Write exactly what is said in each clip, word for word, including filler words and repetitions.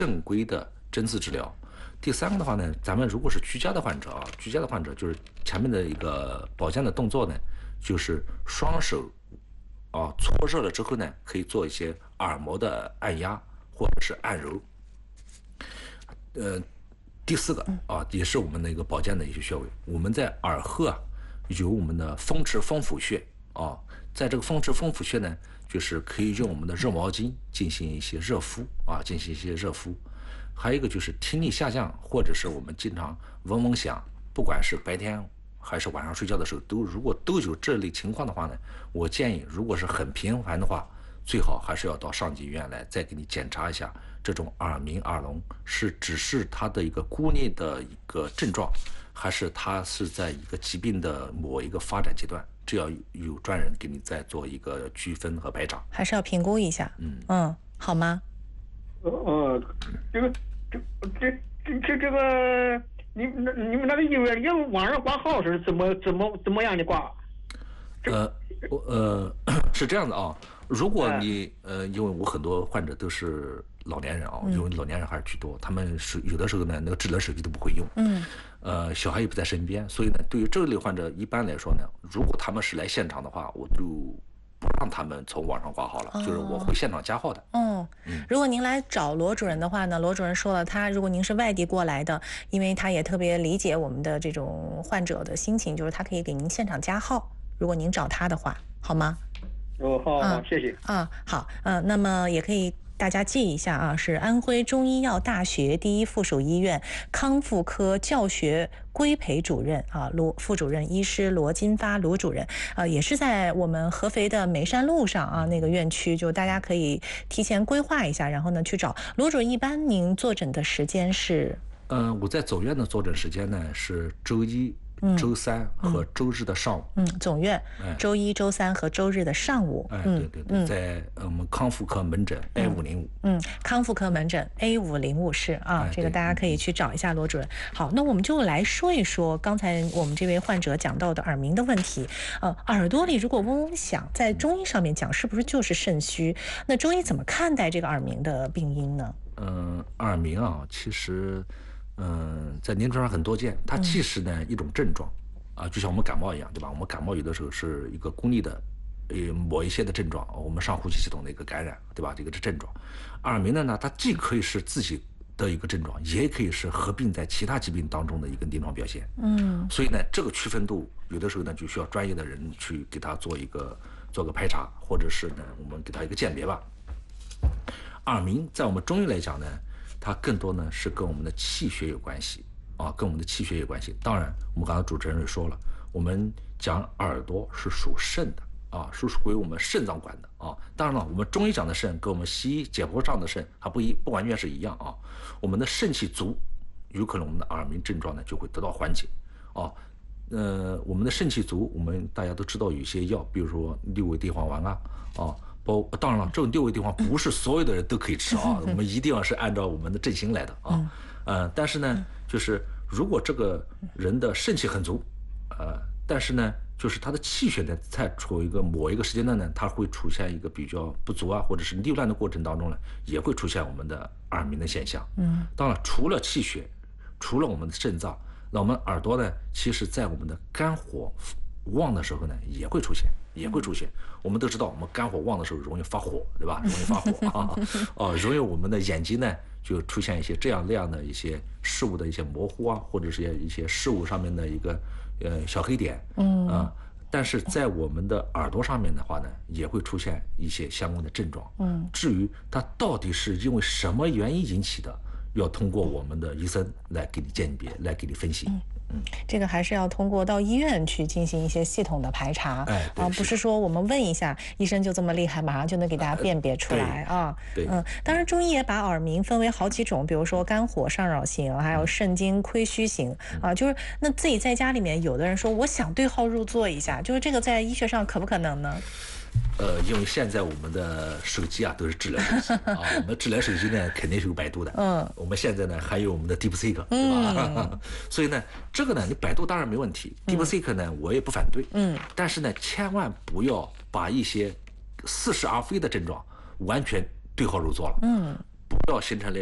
正规的针刺治疗。第三个的话呢，咱们如果是居家的患者啊，居家的患者就是前面的一个保健的动作呢，就是双手啊搓热了之后呢，可以做一些耳膜的按压或者是按揉。呃，第四个啊，也是我们的一个保健的一些穴位。我们在耳后啊有我们的风池风府穴啊，在这个风池风府穴呢，就是可以用我们的热毛巾进行一些热敷啊，进行一些热敷。还有一个就是听力下降，或者是我们经常嗡嗡响，不管是白天还是晚上睡觉的时候，都如果都有这类情况的话呢，我建议如果是很频繁的话，最好还是要到上级医院来再给你检查一下，这种耳鸣耳聋是只是它的一个孤立的一个症状，还是它是在一个疾病的某一个发展阶段，这要有专人给你再做一个区分和排查， 还是要评估一下。嗯嗯，好吗？ 呃，这个这这这这这个，你那你们那个医院也网上挂号是怎么怎么怎么样的挂？ 呃，我呃是这样的啊，如果你呃，因为我很多患者都是老年人啊，因为老年人还是居多，他们是有的时候呢，那个智能手机都不会用，嗯，呃，小孩也不在身边，所以呢，对于这类患者，一般来说呢，如果他们是来现场的话，我就不让他们从网上挂号了，哦、就是我会现场加号的。 哦，嗯，如果您来找罗主任的话呢，罗主任说了，他如果您是外地过来的，因为他也特别理解我们的这种患者的心情，就是他可以给您现场加号，如果您找他的话，好吗？ 哦，好，好，嗯、谢谢。 啊，好，嗯、呃，那么也可以大家记一下啊，是安徽中医药大学第一附属医院康复科教学规培主任啊，罗副主任医师罗金发罗主任，啊，也是在我们合肥的梅山路上啊那个院区，就大家可以提前规划一下，然后呢去找罗主任。一般您坐诊的时间是？ 嗯、呃，我在总院的坐诊时间呢是周一。周三和周日的上午， 嗯，总院、哎、周一、周三和周日的上午， 哎，对对对，嗯、在我们康复科门诊 A 五零五， 嗯，康复科门诊 A 五零五室啊，哎、这个大家可以去找一下罗主任。好，那我们就来说一说刚才我们这位患者讲到的耳鸣的问题。呃，耳朵里如果嗡嗡响，在中医上面讲是不是就是肾虚？那中医怎么看待这个耳鸣的病因呢？ 嗯，耳鸣啊，其实。嗯，在临床上很多见，它既是呢一种症状，啊，就像我们感冒一样，对吧？我们感冒有的时候是一个孤立的，呃，某一些的症状，我们上呼吸系统的一个感染，对吧？这个是症状。耳鸣的呢，它既可以是自己的一个症状，也可以是合并在其他疾病当中的一个临床表现。嗯，所以呢，这个区分度有的时候呢，就需要专业的人去给他做一个做个排查，或者是呢，我们给他一个鉴别吧。耳鸣在我们中医来讲呢。它更多呢是跟我们的气血有关系啊，跟我们的气血有关系。当然，我们刚才主持人也说了，我们讲耳朵是属肾的啊，是属于我们肾脏管的啊。当然了，我们中医讲的肾跟我们西医解剖上的肾还不一，不完全是一样啊。我们的肾气足，有可能我们的耳鸣症状呢就会得到缓解啊。呃，我们的肾气足，我们大家都知道有一些药，比如说六味地黄丸啊啊。包当然了，这种六味地黄不是所有的人都可以吃啊，我们一定要是按照我们的症型来的啊。呃，但是呢，就是如果这个人的肾气很足，呃，但是呢，就是他的气血呢，在处于一个某一个时间段呢，它会出现一个比较不足啊，或者是逆乱的过程当中呢，也会出现我们的耳鸣的现象。嗯，当然，除了气血，除了我们的肾脏，那我们耳朵呢，其实在我们的肝火旺的时候呢，也会出现。也会出现，我们都知道，我们肝火旺的时候容易发火，对吧？容易发火啊，哦，容易我们的眼睛呢就出现一些这样那样的一些事物的一些模糊啊，或者是一些事物上面的一个呃小黑点，嗯啊，但是在我们的耳朵上面的话呢，也会出现一些相关的症状，嗯，至于它到底是因为什么原因引起的，要通过我们的医生来给你鉴别，来给你分析。嗯嗯，这个还是要通过到医院去进行一些系统的排查， 哎， 啊，不是说我们问一下医生就这么厉害，马上就能给大家辨别出来、 呃、 啊。 对， 嗯，当然中医也把耳鸣分为好几种，比如说肝火上扰型，还有肾经亏虚型、嗯、啊。就是那自己在家里面，有的人说我想对号入座一下，就是这个在医学上可不可能呢？ 呃，因为现在我们的手机啊都是智能手机啊，我们的智能手机呢肯定是有百度的，嗯，我们现在呢还有我们的 DeepSeek， 对吧？嗯、所以呢，这个呢，你百度当然没问题、嗯、，DeepSeek 呢我也不反对，嗯，但是呢，千万不要把一些似是而非的症状完全对号入座了，嗯，不要形成那种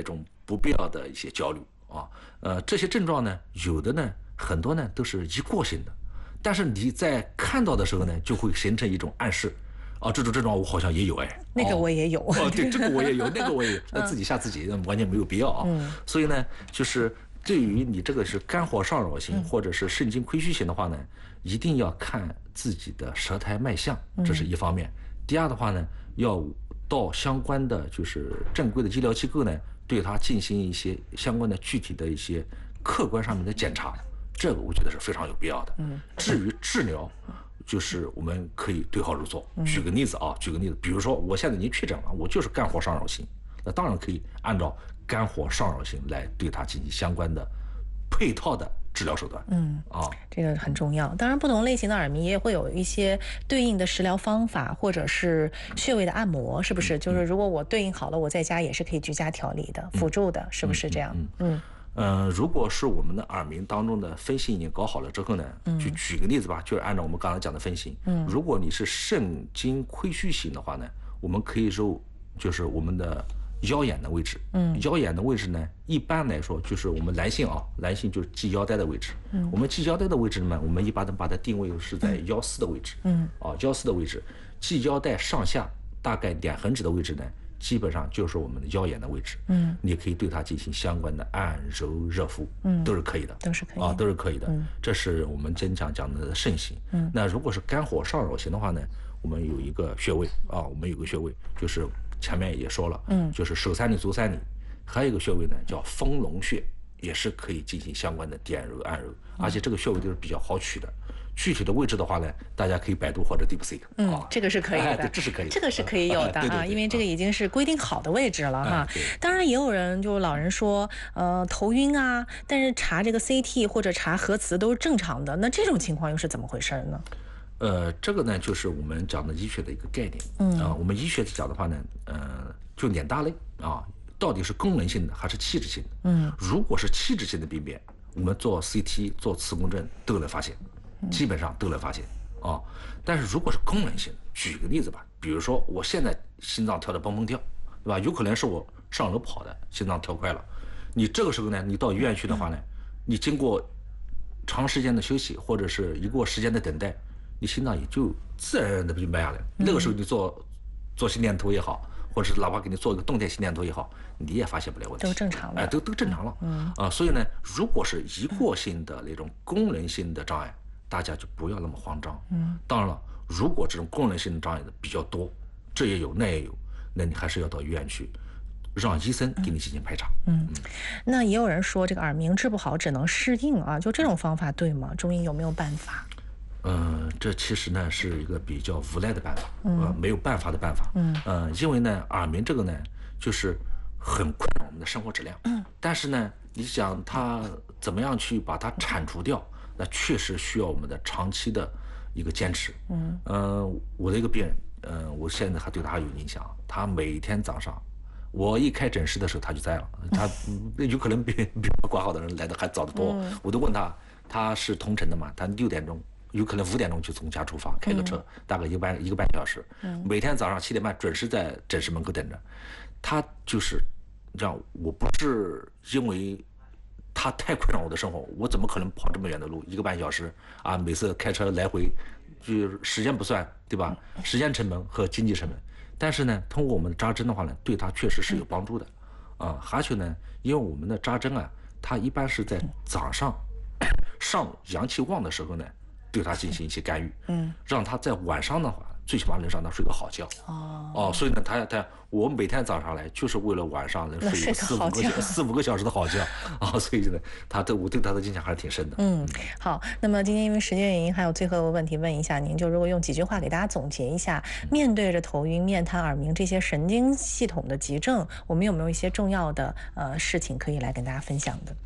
不必要的一些焦虑啊。呃，这些症状呢，有的呢，很多呢都是一过性的，但是你在看到的时候呢，就会形成一种暗示。哦，这种症状我好像也有哎， 那个我也有。 哦，哦对，这个我也有，那个我也有，那自己吓自己完全没有必要啊。 嗯、 所以呢，就是对于你这个是肝火上扰型、嗯、或者是肾经亏虚型的话呢，一定要看自己的舌苔脉象，这是一方面。嗯、第二的话呢，要到相关的就是正规的医疗机构呢，对它进行一些相关的具体的一些客观上面的检查，这个我觉得是非常有必要的。嗯，至于治疗。就是我们可以对号入座。举个例子啊，举个例子，比如说我现在您确诊了，我就是肝火上扰型，那当然可以按照肝火上扰型来对它进行相关的配套的治疗手段。 嗯啊，这个很重要。当然，不同类型的耳鸣也会有一些对应的食疗方法，或者是穴位的按摩，是不是？嗯、就是如果我对应好了，我在家也是可以居家调理的，嗯、辅助的，是不是这样？ 嗯。嗯嗯嗯，如果是我们的耳鸣当中的分型已经搞好了之后呢，就举个例子吧，就是按照我们刚才讲的分型。嗯，如果你是肾经亏虚型的话呢，我们可以揉就是我们的腰眼的位置。嗯，腰眼的位置呢，一般来说就是我们男性啊，男性就是系腰带的位置。嗯，我们系腰带的位置呢，我们一般的把它定位是在腰四的位置。嗯，啊，腰四的位置，系腰带上下大概两横指的位置呢。基本上就是我们的腰眼的位置，嗯，你可以对它进行相关的按揉热敷，嗯，都是可以的， 都是可以啊，都是可以的。嗯，这是我们经常讲的肾型。嗯，那如果是肝火上扰型的话呢，我们有一个穴位啊，我们有个穴位就是前面也说了，嗯，就是手三里、足三里，还有一个穴位呢叫丰隆穴，也是可以进行相关的点揉按揉，而且这个穴位都是比较好取的。具体的位置的话呢，大家可以百度或者 DeepSeek。 嗯、啊，这个是可以的， 哎、这是可以的， 这个是可以有的啊， 对对对， 因为这个已经是规定好的位置了哈。哎、当然，也有人就老人说，呃，头晕啊，但是查这个 C T 或者查核磁都是正常的，那这种情况又是怎么回事呢？ 呃，这个呢，就是我们讲的医学的一个概念。嗯啊，我们医学讲的话呢，呃，就两大类啊，到底是功能性的还是器质性的？嗯，如果是器质性的病变，我们做 C T、做磁共振都能发现。基本上都能发现啊，但是如果是功能性的，举个例子吧，比如说我现在心脏跳得蹦蹦跳，对吧？有可能是我上楼跑的，心脏跳快了。你这个时候呢，你到医院去的话呢，你经过长时间的休息或者是一过时间的等待，你心脏也就自然而然的就慢下来了。那个时候你做做心电图也好，或者是哪怕给你做一个动态心电图也好，你也发现不了问题， 都正常了， 哎，都都正常了。嗯啊，所以呢，如果是一过性的那种功能性的障碍，大家就不要那么慌张。嗯，当然了，如果这种功能性的障碍的比较多，这也有那也有，那你还是要到医院去，让医生给你进行排查。 嗯，嗯那也有人说这个耳鸣治不好，只能适应啊，就这种方法对吗？中医有没有办法？ 嗯、呃，这其实呢是一个比较无奈的办法，嗯、呃，没有办法的办法。嗯，呃，因为呢，耳鸣这个呢，就是很困扰我们的生活质量。嗯，但是呢，你想它怎么样去把它铲除掉？那确实需要我们的长期的一个坚持。嗯，呃，我的一个病人，呃，我现在还对他有印象。他每天早上，我一开诊室的时候他就在了。他有可能比比我挂号的人来的还早得多。嗯、我都问他，他是同城的嘛？他六点钟，有可能五点钟就从家出发，开个车，嗯、大概一个半一个半小时。嗯、每天早上七点半准时在诊室门口等着。他就是这样，我不是因为他太困扰我的生活，我怎么可能跑这么远的路，一个半小时啊？每次开车来回，就时间不算，对吧？时间成本和经济成本。但是呢，通过我们的扎针的话呢，对他确实是有帮助的，啊，而且呢，因为我们的扎针啊，它一般是在早上上阳气旺的时候呢，对他进行一些干预，嗯，让他在晚上的话，最起码能让他睡个好觉。哦，哦，所以呢，他他我每天早上来就是为了晚上能睡四五个四五个小时的好觉啊，所以呢，他对我对他的印象还是挺深的。 嗯，好，那么今天因为时间原因，还有最后一个问题问一下您，就如果用几句话给大家总结一下，面对着头晕、面瘫、耳鸣这些神经系统的急症，我们有没有一些重要的呃事情可以来跟大家分享的？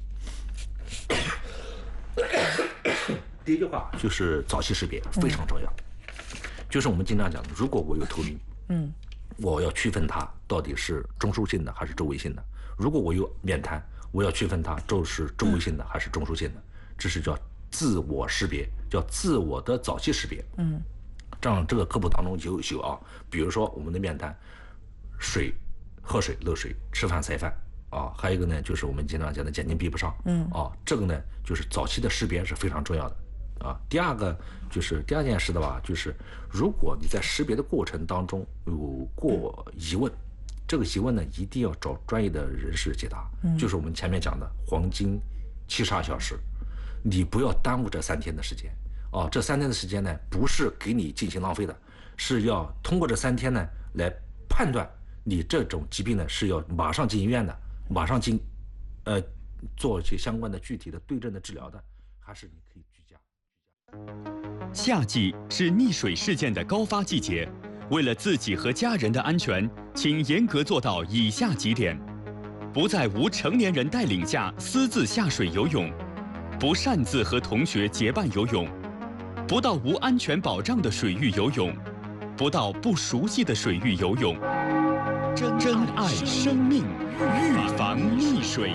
第一句话就是早期识别非常重要，嗯、就是我们经常讲的，如果我有头晕，嗯，我要区分它到底是中枢性的还是周围性的；如果我有面瘫，我要区分它周是周围性的还是中枢性的。这是叫自我识别，叫自我的早期识别。嗯，这样这个科普当中有有啊，比如说我们的面瘫，水喝水漏水，吃饭塞饭啊，还有一个呢，就是我们经常讲的眼睛闭不上， 嗯， 啊，这个呢，就是早期的识别是非常重要的，啊，第二个就是第二件事的话，就是如果你在识别的过程当中有过疑问，这个疑问呢，一定要找专业的人士解答，嗯，就是我们前面讲的黄金七十二小时，你不要耽误这三天的时间，啊，这三天的时间呢，不是给你进行浪费的，是要通过这三天呢来判断你这种疾病呢是要马上进医院的。马上进，呃，做一些相关的具体的对症的治疗的，还是你可以居家。 夏季是溺水事件的高发季节，为了自己和家人的安全，请严格做到以下几点：不在无成年人带领下私自下水游泳，不擅自和同学结伴游泳，不到无安全保障的水域游泳，不到不熟悉的水域游泳。珍爱生命，预防溺水。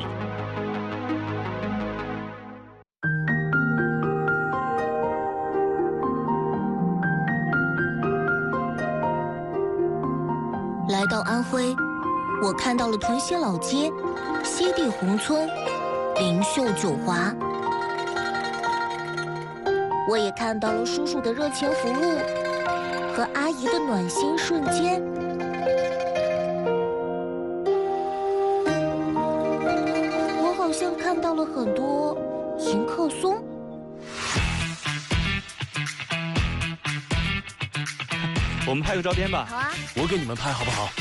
来到安徽，我看到了屯溪老街、西递宏村、灵秀九华，我也看到了叔叔的热情服务和阿姨的暖心瞬间。好像看到了很多迎客松。 我们拍个照片吧。 好啊， 我给你们拍好不好？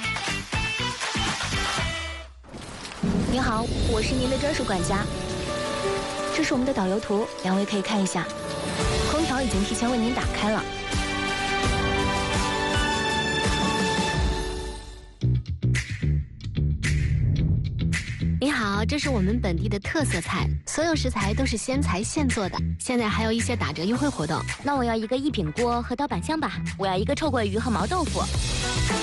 您好，我是您的专属管家。这是我们的导游图，两位可以看一下。空调已经提前为您打开了。你好，这是我们本地的特色菜，所有食材都是鲜材现做的，现在还有一些打折优惠活动。那我要一个一品锅和刀板香吧，我要一个臭鳜鱼和毛豆腐。